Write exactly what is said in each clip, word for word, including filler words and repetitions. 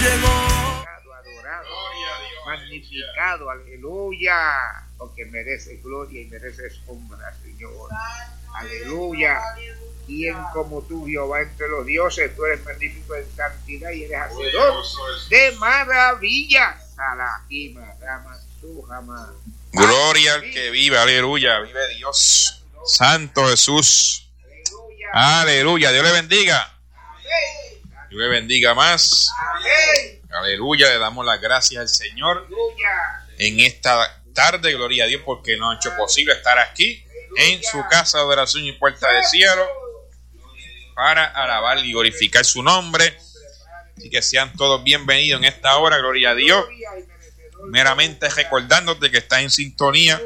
llegó. Adorado, magnificado, aleluya, porque mereces gloria y mereces honra, Señor. Aleluya. ¿Quién como tú, Jehová, entre los dioses? Tú eres magnífico en santidad y eres hacedor de maravillas. Salahima, Ramasujama. Gloria al que vive, aleluya, vive Dios. Santo Jesús. Aleluya, Dios le bendiga. Dios le bendiga más. Aleluya, le damos las gracias al Señor en esta tarde, gloria a Dios, porque nos ha hecho posible estar aquí en su casa de adoración y puerta del cielo para alabar y glorificar su nombre. Así que sean todos bienvenidos en esta hora, gloria a Dios. Meramente recordándote que estás en sintonía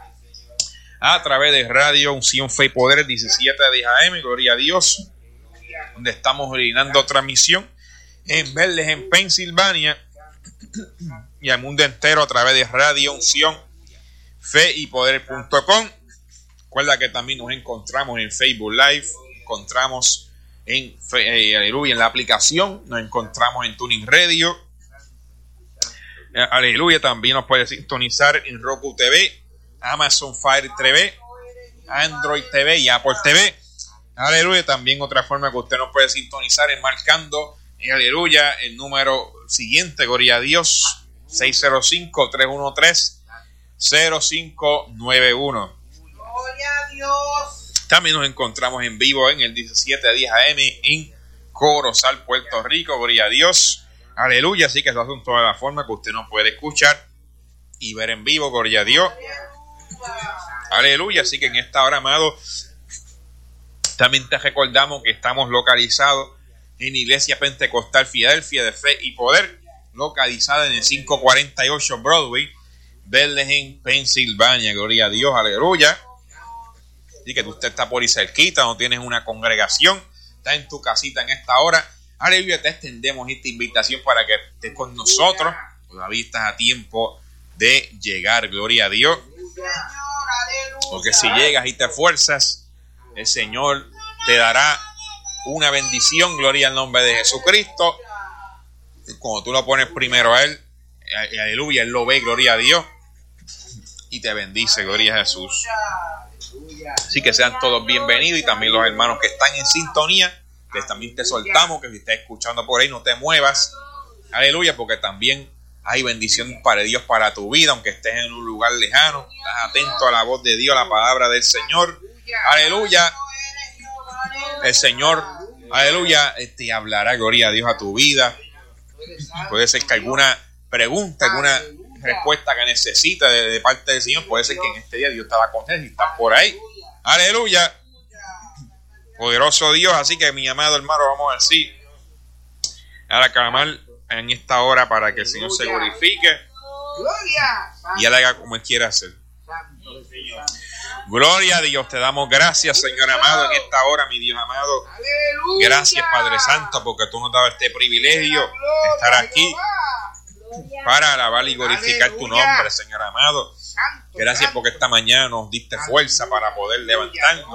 a través de Radio Unción Fe y Poder diecisiete de A M, gloria a Dios, donde estamos originando transmisión en Bethlehem, Pensilvania, y al mundo entero a través de Radio Unción Fe y Poder punto com. Recuerda que también nos encontramos en Facebook Live, encontramos en, eh, aleluya, en la aplicación, nos encontramos en Tuning Radio, eh, aleluya, también nos puede sintonizar en Roku T V, Amazon Fire T V, Android T V y Apple T V. Aleluya, también otra forma que usted nos puede sintonizar es marcando, eh, aleluya, el número siguiente, gloria a Dios, seis cero cinco, tres uno tres, cero cinco nueve uno. Gloria a Dios. También nos encontramos en vivo en el diecisiete diez A M en Corozal, Puerto Rico, gloria a Dios. Aleluya, así que esas son todas las formas que usted nos puede escuchar y ver en vivo, gloria a Dios. Aleluya, así que en esta hora, amado, también te recordamos que estamos localizados en Iglesia Pentecostal Filadelfia de Fe y Poder, localizada en el quinientos cuarenta y ocho Broadway, Bethlehem, Pensilvania, gloria a Dios, aleluya. Así que usted está por ahí cerquita, no tienes una congregación, está en tu casita en esta hora, aleluya, te extendemos esta invitación para que estés con nosotros, todavía estás a tiempo de llegar, gloria a Dios, porque si llegas y te esfuerzas, el Señor te dará una bendición, gloria al nombre de Jesucristo. Cuando tú lo pones primero a Él, aleluya, Él lo ve, gloria a Dios, y te bendice, gloria a Jesús. Así que sean todos bienvenidos, y también los hermanos que están en sintonía, que también te soltamos, que si estás escuchando por ahí no te muevas, aleluya, porque también hay bendición para Dios para tu vida, aunque estés en un lugar lejano, estás atento a la voz de Dios, a la palabra del Señor, aleluya. El Señor, aleluya, te hablará, gloria a Dios, a tu vida. Puede ser que alguna pregunta, alguna respuesta que necesites de, de parte del Señor, puede ser que en este día Dios te va a contestar y estás por ahí. Aleluya. Poderoso Dios. Así que, mi amado hermano, vamos a decir, a clamar en esta hora para que el Señor se glorifique y Él haga como Él quiera hacer. Gloria a Dios, te damos gracias, Señor amado, en esta hora, mi Dios amado. Gracias, Padre Santo, porque tú nos das este privilegio de estar aquí para alabar y glorificar tu nombre, Señor amado. Gracias porque esta mañana nos diste fuerza para poder levantarnos,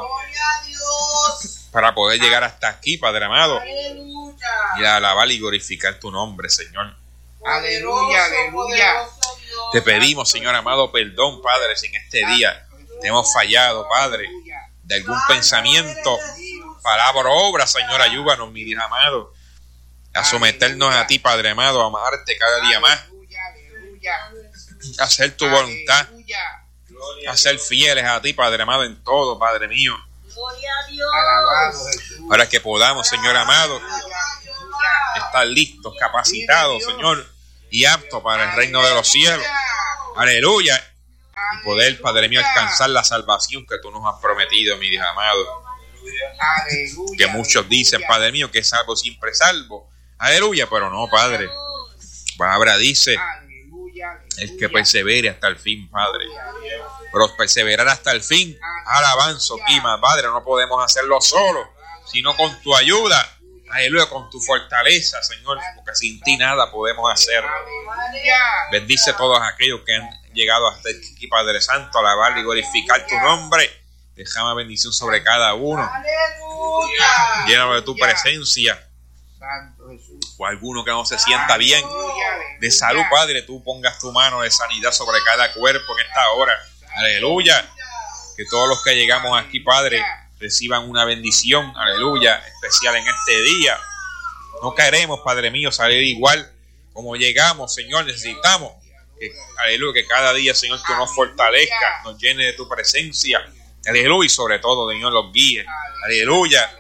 para poder llegar hasta aquí, Padre amado, y alabar y glorificar tu nombre, Señor. Aleluya, aleluya. Te pedimos, Señor amado, perdón, Padre, si en este día te hemos fallado, Padre, de algún pensamiento, palabra o obra, Señor, ayúdanos, mi Dios amado, a someternos a ti, Padre amado, a amarte cada día más, a hacer tu voluntad, a ser fieles a ti, Padre amado, en todo, Padre mío, para que podamos, Señor amado, estar listos, capacitados, Señor, y aptos para el reino de los cielos. Aleluya. Y poder, Padre mío, alcanzar la salvación que tú nos has prometido, mi Dios amado. Aleluya, que muchos dicen, Padre mío, que es salvo siempre salvo. Aleluya, pero no, Padre. La palabra dice, el que persevere hasta el fin, Padre. Pero perseverar hasta el fin, alabanzo, Quima, Padre, no podemos hacerlo solo, sino con tu ayuda. Aleluya, con tu fortaleza, Señor, porque sin ti nada podemos hacer. Bendice a todos aquellos que han llegado hasta aquí, Padre Santo, a alabar y glorificar tu nombre. Déjame bendición sobre cada uno. Llénalo de tu presencia. o alguno que no se sienta bien de salud, Padre, tú pongas tu mano de sanidad sobre cada cuerpo en esta hora. Aleluya. Que todos los que llegamos aquí, Padre, reciban una bendición, aleluya, especial en este día. No queremos, Padre mío, salir igual como llegamos, Señor. Necesitamos que, aleluya, que cada día, Señor, tú nos fortalezcas, nos llene de tu presencia, aleluya, y sobre todo, Señor, los guíe, aleluya.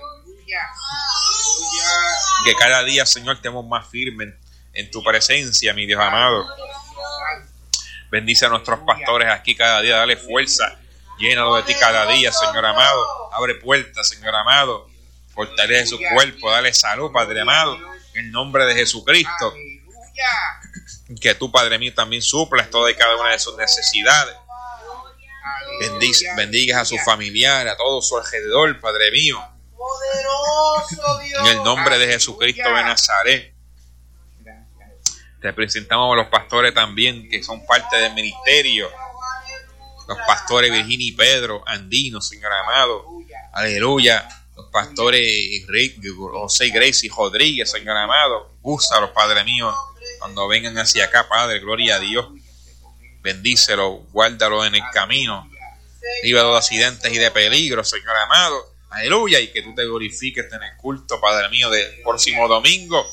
Que cada día, Señor, estemos más firmes en tu presencia, mi Dios amado. Bendice a nuestros pastores aquí cada día, dale fuerza, llénalo de ti cada día, Señor amado. Abre puertas, Señor amado. Fortalece su cuerpo, dale salud, Padre amado, en el nombre de Jesucristo. Que tú, Padre mío, también suplas toda y cada una de sus necesidades. Bendice, bendigas a sus familiares, a todo su alrededor, Padre mío. En el nombre de Jesucristo de Nazaret. Te presentamos a los pastores también, que son parte del ministerio. Los pastores Virginia y Pedro Andino, Señor amado. Aleluya. Los pastores José Gracie Rodríguez, Señor amado. Úsalos, Padre mío, cuando vengan hacia acá, Padre. Gloria a Dios. Bendícelos, guárdalos en el camino. Líbralos de accidentes y de peligros, Señor amado. Aleluya. Y que tú te glorifiques en el culto, Padre mío, del próximo domingo.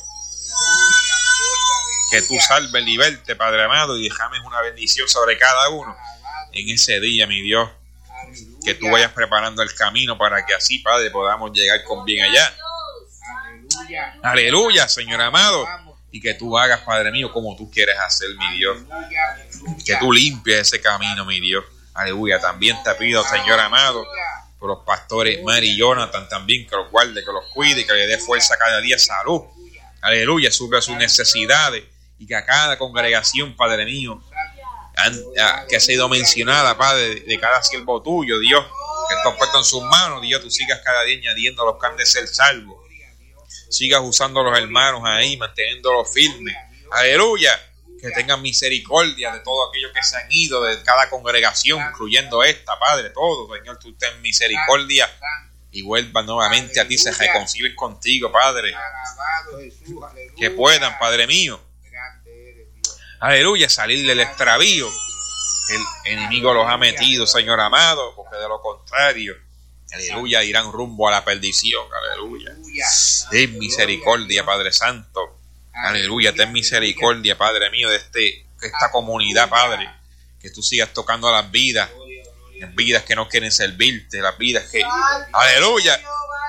Que tú salves, liberte, Padre amado, y déjame una bendición sobre cada uno en ese día, mi Dios. Que tú vayas preparando el camino para que así, Padre, podamos llegar con bien allá. Aleluya, Señor amado. Y que tú hagas, Padre mío, como tú quieres hacer, mi Dios. Que tú limpies ese camino, mi Dios. Aleluya. También te pido, Señor amado, por los pastores Mary y Jonathan también, que los guarde, que los cuide, que le dé fuerza cada día, salud. Aleluya, suple sus necesidades. Y que a cada congregación, Padre mío, que ha sido mencionada, Padre, de cada siervo tuyo, Dios, que está puesto en sus manos, Dios, tú sigas cada día añadiendo los que han de ser salvos. Sigas usando a los hermanos ahí, manteniéndolos firmes. Aleluya. Que tengan misericordia de todos aquellos que se han ido de cada congregación, incluyendo esta, Padre, todo, Señor, tú ten misericordia y vuelvan nuevamente a ti, se reconcilien contigo, Padre. Que puedan, Padre mío, aleluya, salir del extravío. El enemigo los ha metido, Señor amado, porque de lo contrario, aleluya, irán rumbo a la perdición. Aleluya. Ten misericordia, Padre Santo. Aleluya, ten misericordia, Padre mío, de este, esta comunidad, Padre. Que tú sigas tocando las vidas, las vidas que no quieren servirte, las vidas que, aleluya,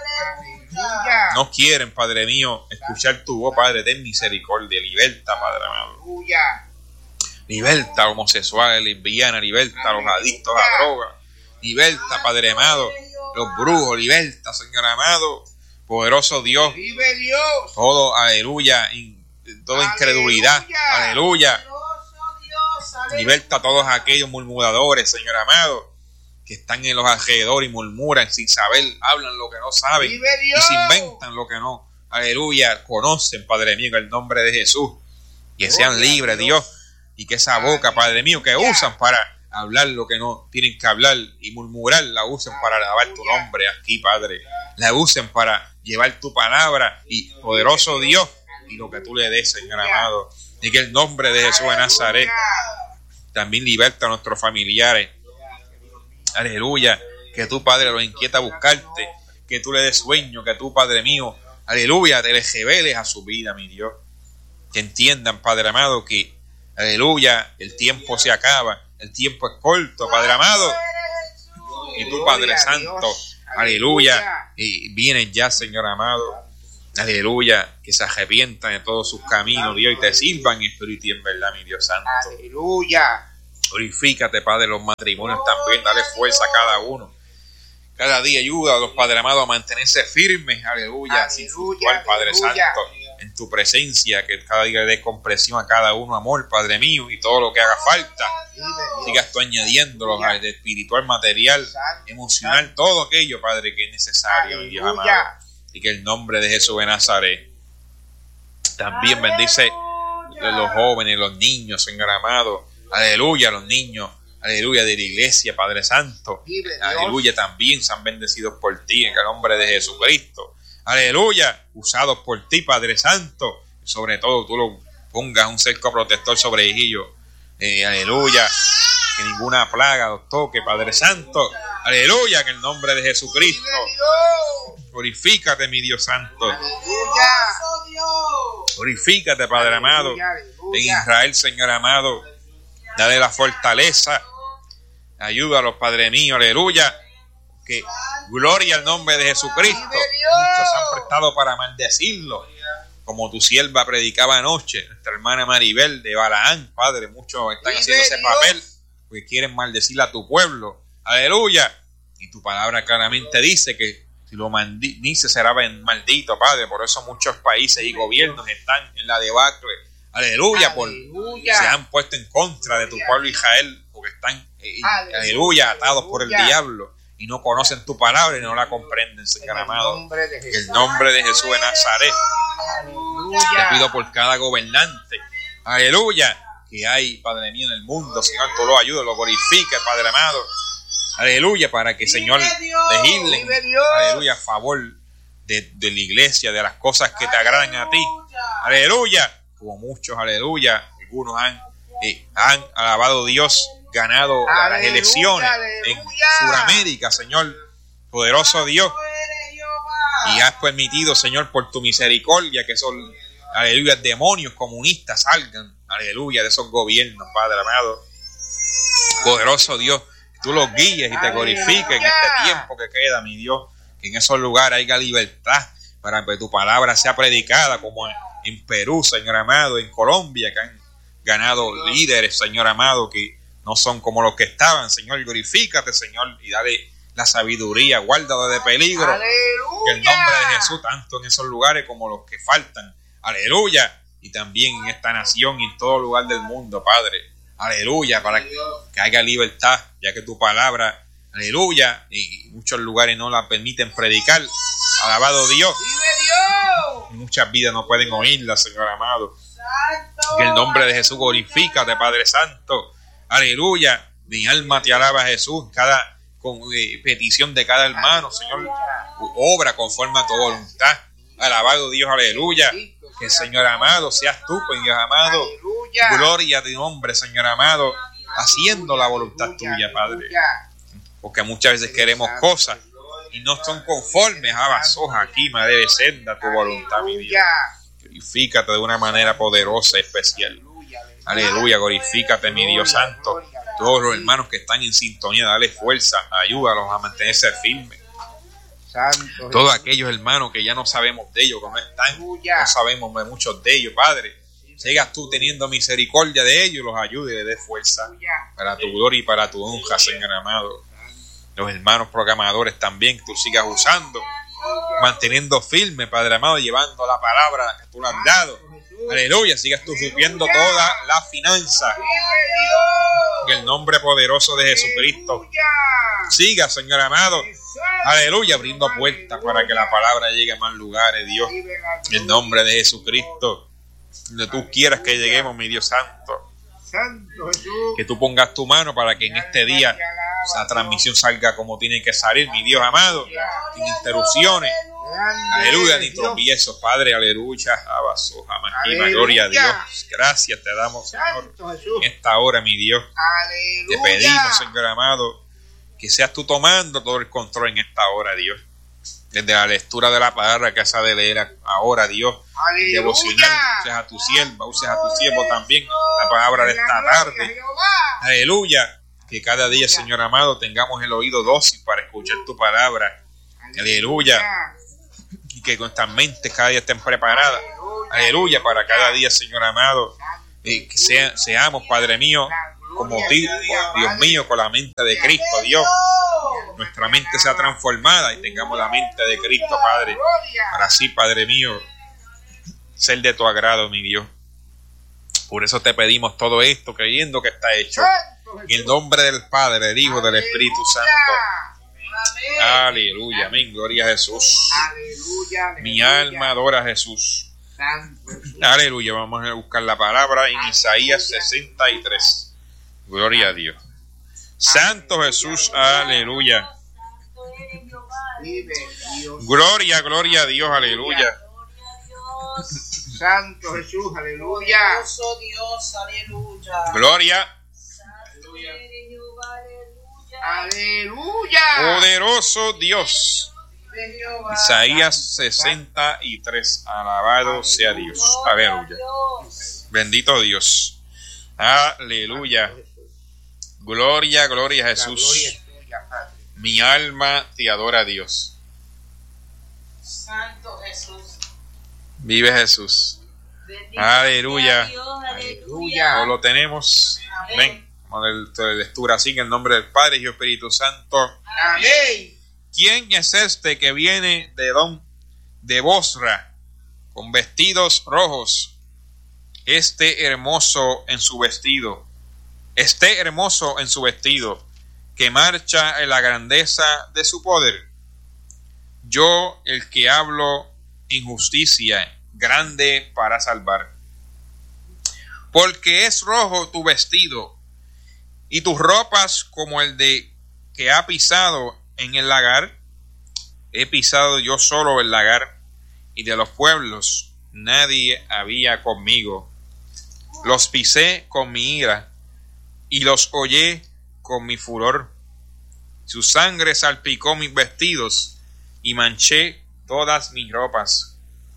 no quieren, Padre mío, escuchar tu voz, Padre. Ten misericordia, liberta, Padre amado. Liberta a los homosexuales, lesbianas, liberta a los adictos a droga. Liberta, Padre amado, los brujos, liberta, Señor amado. Poderoso Dios. Todo, aleluya, in, toda incredulidad, aleluya. Liberta a todos aquellos murmuradores, Señor amado, que están en los alrededores y murmuran sin saber, hablan lo que no saben y se inventan lo que no, aleluya, conocen, Padre mío, en el nombre de Jesús. Que sean libres, Dios, y que esa boca, Padre mío, que usan para hablar lo que no tienen que hablar y murmurar, la usen para alabar tu nombre aquí, Padre. La usen para llevar tu palabra y, poderoso Dios, y lo que tú le des, Señor amado. Y que el nombre de Jesús de Nazaret también liberta a nuestros familiares. Aleluya. Que tú, Padre, los inquieta a buscarte. Que tú le des sueño. Que tú, Padre mío, aleluya, te les reveles a su vida, mi Dios. Que entiendan, Padre amado, que, aleluya, el tiempo se acaba. El tiempo es corto, Padre amado. Y tú, Padre Santo, aleluya, y vienen ya, Señor amado. Aleluya, que se arrepientan de todos sus caminos, Dios, y te sirvan en espíritu y en verdad, mi Dios Santo. Aleluya. Glorifícate, Padre, los matrimonios también, dale fuerza a cada uno. Cada día ayuda a los Padre amados a mantenerse firmes, aleluya, aleluya, sin fluctuar, Padre aleluya. Santo, en tu presencia, que cada día le dé compresión a cada uno, amor, Padre mío, y todo lo que haga falta. Sigas tú añadiéndolo, de espiritual, material, emocional, todo aquello, Padre, que es necesario, mi Dios amado. Y que el nombre de Jesús de Nazaret también bendice a los jóvenes, los niños, Señor amado. Aleluya, los niños, aleluya, de la iglesia, Padre Santo. Aleluya, también sean bendecidos por ti, en el nombre de Jesucristo. Aleluya, usados por ti, Padre Santo. sobre todo tú lo pongas un cerco protector sobre ellos. Eh, aleluya. Que ninguna plaga los toque, Padre Santo. Aleluya, que en el nombre de Jesucristo. Glorifícate, mi Dios Santo. Glorifícate, Padre amado. En Israel, Señor amado. Dale la fortaleza. Ayúdalos, Padre mío. Aleluya. Que gloria al nombre de Jesucristo. Muchos se han prestado para maldecirlo. Como tu sierva predicaba anoche, nuestra hermana Maribel de Balaán, Padre. Muchos están haciendo ese papel porque quieren maldecir a tu pueblo. Aleluya. Y tu palabra claramente dice que si lo maldice será maldito, Padre. Por eso muchos países y gobiernos están en la debacle. Aleluya. Por, se han puesto en contra de tu pueblo Israel porque están, eh, aleluya. aleluya, atados por el diablo y no conocen tu palabra y no la comprenden, Señor amado. En el nombre de Jesús de Nazaret. Aleluya. Te pido por cada gobernante. Aleluya. Que hay, Padre mío, en el mundo, Señor, tú lo ayudes, lo glorifiques, Padre amado. Aleluya, para que, Señor, legislen, aleluya, a favor de, de la iglesia, de las cosas que te agradan a ti. Aleluya, como muchos, aleluya, algunos han, eh, han alabado a Dios, ganado aleluya, las elecciones aleluya. En Sudamérica, Señor, poderoso Dios. Y has permitido, Señor, por tu misericordia, que esos, aleluya, demonios comunistas salgan, aleluya, de esos gobiernos, Padre amado. Poderoso Dios, tú los guíes y te glorifiques en este tiempo que queda, mi Dios, que en esos lugares haya libertad para que tu palabra sea predicada, como en, en Perú, Señor amado, en Colombia, que han ganado líderes, Señor amado, que no son como los que estaban. Señor, glorifícate, Señor, y dale la sabiduría, guárdalo de peligro. ¡Aleluya! Que el nombre de Jesús, tanto en esos lugares como los que faltan, aleluya, y también en esta nación y en todo lugar del mundo, Padre. Aleluya, para que haya libertad, ya que tu palabra, aleluya, y muchos lugares no la permiten predicar. Alabado Dios. Y muchas vidas no pueden oírla, Señor amado. Que el nombre de Jesús glorifícate, Padre Santo. Aleluya. Mi alma te alaba, Jesús. Cada con, eh, petición de cada hermano, Señor, obra conforme a tu voluntad. Alabado Dios, aleluya. Que el Señor amado seas tú, pues Dios amado. Aleluya. Gloria a tu nombre, Señor amado, haciendo la voluntad aleluya, tuya, Padre. Aleluya. Porque muchas veces queremos cosas y no son conformes a vasos aquí, madre debe ser da tu voluntad, mi Dios. Glorifícate de una manera poderosa y especial. Aleluya, glorifícate, mi Dios santo. Todos los hermanos que están en sintonía, dale fuerza, ayúdalos a mantenerse firmes. Santo, todos aquellos hermanos que ya no sabemos de ellos, que no están, no sabemos de muchos de ellos, Padre. Sigas tú teniendo misericordia de ellos, los ayude y les dé fuerza para tu gloria y para tu honra, Señor amado. Los hermanos programadores también, que tú sigas usando, manteniendo firme, Padre amado, llevando la palabra que tú le has dado. Aleluya, sigas tú supliendo toda la finanza. En el nombre poderoso de Jesucristo. Siga, Señor amado. Aleluya, abriendo puertas para que la palabra llegue a más lugares, Dios. En el nombre de Jesucristo. Donde tú quieras que lleguemos, mi Dios santo. Que tú pongas tu mano para que en este día esa transmisión salga como tiene que salir, mi Dios amado. Sin interrupciones. Aleluya, ni tropiezos, Padre, aleluya, abaso, jamás, gloria a Dios. Gracias te damos, Señor, en esta hora, mi Dios. Aleluya. Te pedimos, Señor amado, que seas tú tomando todo el control en esta hora, Dios. Desde la lectura de la palabra que has de leer ahora, Dios. Aleluya. Devocional, uses a tu sierva, uses a tu siervo también la palabra de esta tarde. Aleluya. Que cada día, Señor amado, tengamos el oído dócil para escuchar tu palabra. Aleluya. Y que nuestras mentes cada día estén preparadas. Aleluya. Para cada día, Señor amado, eh, que sea, seamos, Padre mío, como ti, Dios mío, con la mente de Cristo, Dios. Nuestra mente sea transformada y tengamos la mente de Cristo, Padre. Para así, Padre mío, ser de tu agrado, mi Dios. Por eso te pedimos todo esto, creyendo que está hecho. En el nombre del Padre, del Hijo, del Espíritu Santo. Aleluya, amén, gloria a Jesús. Mi alma adora a Jesús. Aleluya, vamos a buscar la palabra en Isaías sesenta y tres. Gloria a Dios. Santo Jesús, aleluya. Gloria, gloria a Dios, aleluya. Santo Jesús, aleluya. Poderoso Dios, aleluya. Gloria. Aleluya. Aleluya. Poderoso Dios. Vive Jehová. Isaías sesenta y tres. Alabado sea Dios. Gloria a Aleluya. Dios. Bendito Dios. Aleluya. Gloria, gloria a La Jesús. gloria es tuya, Padre. Mi alma te adora, Dios. Santo Jesús. Vive Jesús. Bendito Aleluya. sea Dios, Aleluya. No lo tenemos. Amén. Como de lectura así, en el nombre del Padre y Espíritu Santo. Amén. ¿Quién es este que viene de Edom, de Bosra, con vestidos rojos? Este hermoso en su vestido, este hermoso en su vestido, que marcha en la grandeza de su poder. Yo, el que hablo injusticia, grande para salvar. Porque es rojo tu vestido, y tus ropas como el de que ha pisado en el lagar. He pisado yo solo el lagar, y de los pueblos nadie había conmigo. Los pisé con mi ira, y los hollé con mi furor. Su sangre salpicó mis vestidos, y manché todas mis ropas.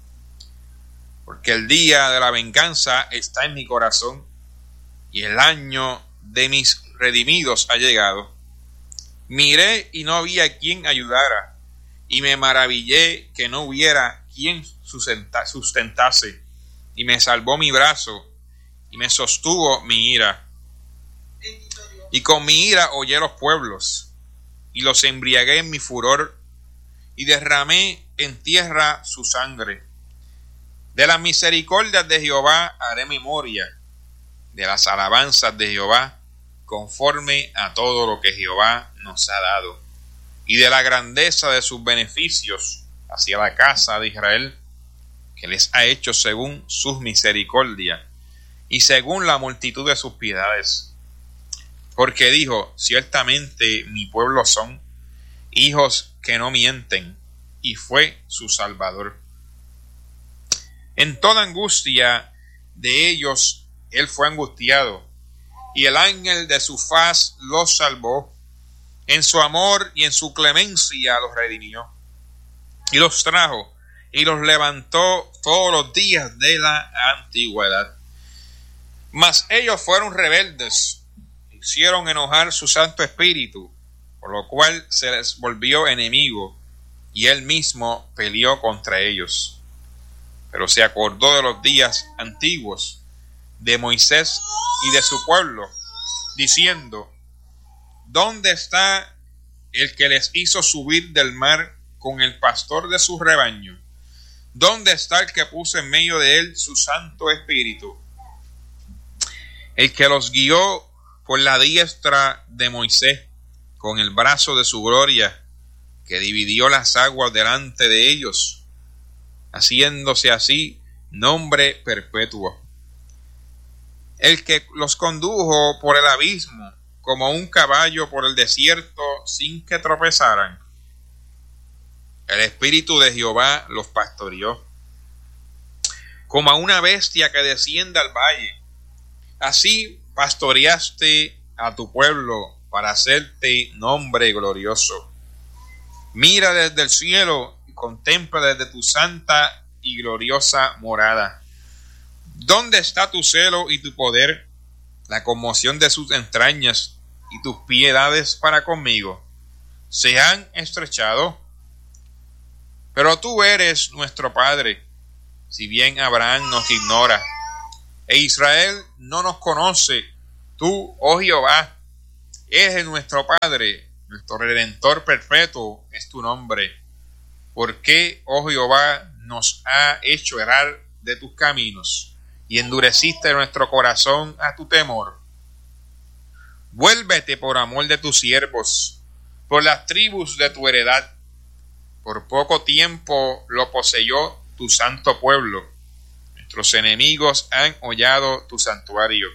Porque el día de la venganza está en mi corazón, y el año de mis redimidos ha llegado. Miré y no había quien ayudara, y me maravillé que no hubiera quien sustentase, y me salvó mi brazo, y me sostuvo mi ira. Y con mi ira hollé los pueblos, y los embriagué en mi furor, y derramé en tierra su sangre. De las misericordias de Jehová haré memoria, de las alabanzas de Jehová, conforme a todo lo que Jehová nos ha dado, y de la grandeza de sus beneficios hacia la casa de Israel, que les ha hecho según sus misericordias, y según la multitud de sus piedades. Porque dijo, ciertamente mi pueblo son hijos que no mienten, y fue su Salvador. En toda angustia de ellos él fue angustiado, y el ángel de su faz los salvó. En su amor y en su clemencia los redimió, y los trajo, y los levantó todos los días de la antigüedad. Mas ellos fueron rebeldes, hicieron enojar su Santo Espíritu, por lo cual se les volvió enemigo, y él mismo peleó contra ellos. Pero se acordó de los días antiguos, de Moisés y de su pueblo, diciendo, ¿dónde está el que les hizo subir del mar con el pastor de su rebaño? ¿Dónde está el que puso en medio de él su Santo Espíritu? El que los guió por la diestra de Moisés, con el brazo de su gloria, que dividió las aguas delante de ellos, haciéndose así nombre perpetuo. El que los condujo por el abismo, como un caballo por el desierto, sin que tropezaran. El Espíritu de Jehová los pastoreó, como a una bestia que desciende al valle. Así pastoreaste a tu pueblo para hacerte nombre glorioso. Mira desde el cielo y contempla desde tu santa y gloriosa morada. ¿Dónde está tu celo y tu poder, la conmoción de sus entrañas y tus piedades para conmigo? Se han estrechado. Pero tú eres nuestro Padre, si bien Abraham nos ignora, e Israel no nos conoce. Tú, oh Jehová, eres nuestro Padre, nuestro Redentor perpetuo es tu nombre. ¿Por qué, oh Jehová, nos ha hecho errar de tus caminos, y endureciste nuestro corazón a tu temor? Vuélvete por amor de tus siervos, por las tribus de tu heredad. Por poco tiempo lo poseyó tu santo pueblo. Nuestros enemigos han hollado tu santuario.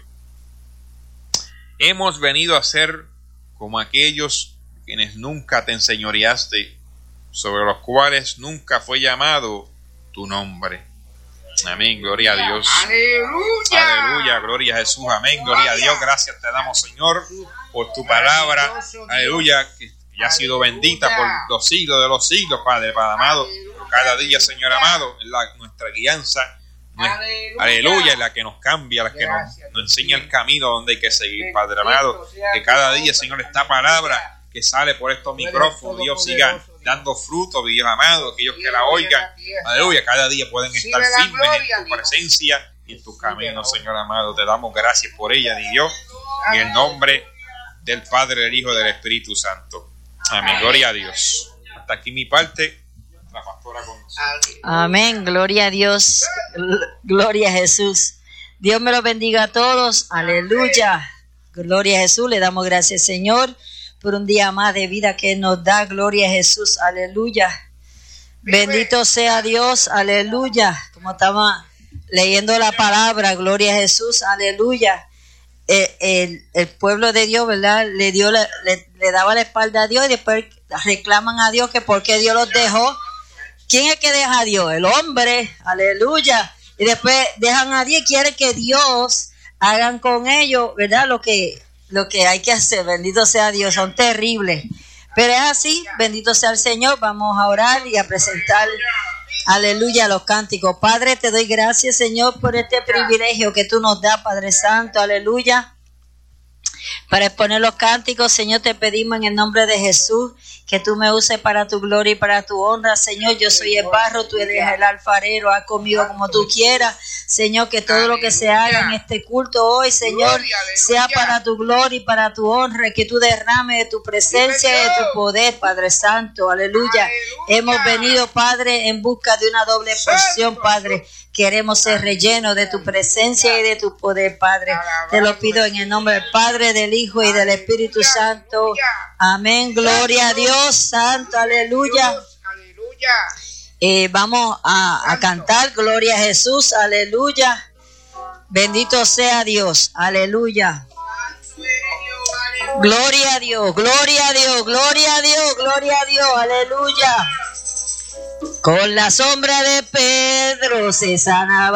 Hemos venido a ser como aquellos quienes nunca te enseñoreaste, sobre los cuales nunca fue llamado tu nombre. Amén, gloria a Dios. Aleluya. Aleluya, gloria a Jesús, amén, gloria a Dios. Gracias te damos, Señor, por tu palabra. Aleluya, que ya ha sido bendita por los siglos de los siglos, Padre, Padre amado. Cada día, Señor amado, es la, nuestra guianza. Aleluya. Aleluya, es la que nos cambia, la que nos, nos enseña el camino donde hay que seguir, Padre amado. Que cada día, Señor, esta palabra que sale por estos micrófonos, Dios, siga dando fruto, Dios amado. Aquellos que la oigan, aleluya, cada día pueden estar firmes en tu presencia y en tu camino, Señor amado. Te damos gracias por ella, di Dios, en el nombre del Padre, del Hijo y del Espíritu Santo. Amén, gloria a Dios. Hasta aquí mi parte. La pastora con nosotros. Amén, gloria a Dios, gloria a Jesús. Dios me los bendiga a todos, aleluya. Gloria a Jesús, le damos gracias, Señor, por un día más de vida que nos da. Gloria a Jesús, aleluya. Bendito sea Dios, aleluya. Como estamos leyendo la palabra, gloria a Jesús, aleluya. El, el, el pueblo de Dios, ¿verdad? Le dio la, le, le daba la espalda a Dios y después reclaman a Dios que por qué Dios los dejó. ¿Quién es que deja a Dios? El hombre, aleluya. Y después dejan a Dios y quieren que Dios hagan con ellos, ¿verdad? Lo que, lo que hay que hacer. Bendito sea Dios, son terribles. Pero es así, bendito sea el Señor. Vamos a orar y a presentar, aleluya, los cánticos. Padre, te doy gracias, Señor, por este privilegio que tú nos das, Padre Santo, aleluya. Para exponer los cánticos, Señor, te pedimos en el nombre de Jesús que tú me uses para tu gloria y para tu honra. Señor, yo soy el barro, tú eres el alfarero, haz conmigo como tú quieras. Señor, que todo lo que se haga en este culto hoy, Señor, sea para tu gloria y para tu honra, que tú derrames de tu presencia y de tu poder, Padre Santo, aleluya. Hemos venido, Padre, en busca de una doble porción, Padre. Queremos ser rellenos de tu presencia y de tu poder, Padre. Te lo pido en el nombre del Padre, del Hijo y del Espíritu Santo. Amén. Gloria a Dios, Santo, aleluya. Eh, vamos a, a cantar, gloria a Jesús, aleluya. Bendito sea Dios, aleluya. Gloria a Dios, gloria a Dios, gloria a Dios, gloria a Dios, aleluya. Con la sombra de Pedro se sanaba